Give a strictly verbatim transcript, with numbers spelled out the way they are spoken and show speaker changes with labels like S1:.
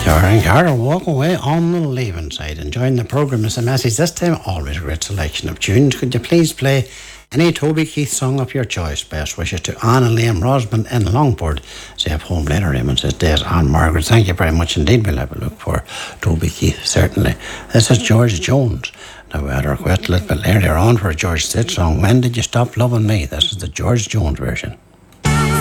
S1: Karen Carter walk away on the leaving side, enjoying the programme as a message. This time, always a great selection of tunes. Could you please play any Toby Keith song of your choice? Best wishes to Anne and Liam Rosman in Longboard. Say up home later, Raymond says, Des, Anne Margaret, thank you very much indeed. We'll have a look for Toby Keith, certainly. This is George Jones. Now, we had a request a little bit earlier on for a George Strait song. When did you stop loving me? This is the George Jones version.